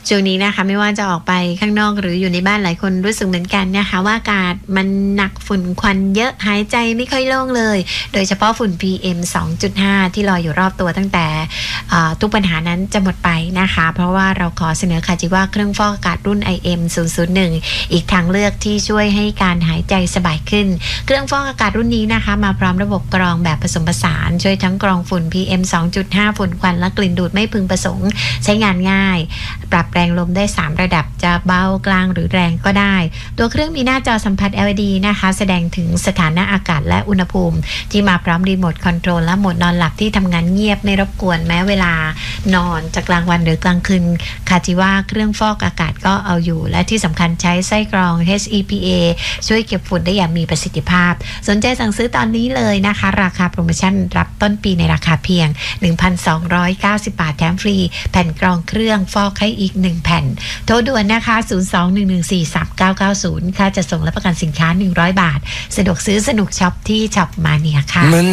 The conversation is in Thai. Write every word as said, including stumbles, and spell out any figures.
ช่วงนี้นะคะไม่ว่าจะออกไปข้างนอกหรืออยู่ในบ้านหลายคนรู้สึกเหมือนกันนะคะว่าอากาศมันหนักฝุ่นควันเยอะหายใจไม่ค่อยโล่งเลยโดยเฉพาะฝุ่น พี เอ็ม สองจุดห้า ที่ลอยอยู่รอบตัวตั้งแต่ทุกปัญหานั้นจะหมดไปนะคะเพราะว่าเราขอเสนอคาจิว่าเครื่องฟอกอากาศรุ่น ไอ เอ็ม ศูนย์ ศูนย์ หนึ่ง อีกทางเลือกที่ช่วยให้การหายใจสบายขึ้นเครื่องฟอกอากาศรุ่นนี้นะคะมาพร้อมระบบกรองแบบผสมผสานช่วยทั้งกรองฝุ่น พี เอ็ม สองจุดห้า ฝุ่นควันและกลิ่นดูดไม่พึงประสงค์ใช้งานง่ายปรับแรงลมได้สามระดับจะเบากลางหรือแรงก็ได้ตัวเครื่องมีหน้าจอสัมผัส แอล อี ดี นะคะแสดงถึงสถานะอากาศและอุณหภูมิที่มาพร้อมรีโมทคอนโทรลและโหมดนอนหลับที่ทำงานเงียบไม่รบกวนแม้เวลานอนจะกลางวันหรือกลางคืนคาจิว่าเครื่องฟอกอากาศก็เอาอยู่และที่สำคัญใช้ไส้กรอง เอช อี พี เอ ช่วยเก็บฝุ่นได้อย่างมีประสิทธิภาพสนใจสั่งซื้อตอนนี้เลยนะคะราคาโปรโมชั่นรับต้นปีในราคาเพียง หนึ่งพันสองร้อยเก้าสิบ บาทแถมฟรีแผ่นกรองเครื่องฟอกให้อีกหนึ่งแผ่นโทรด่วนนะคะศูนย์ สอง หนึ่ง หนึ่ง สี่ สาม เก้า เก้า ศูนย์ค่าจะส่งและประกันสินค้าหนึ่งร้อยบาทสะดวกซื้อสนุกช็อปที่ช็อปมาเนียค่ะ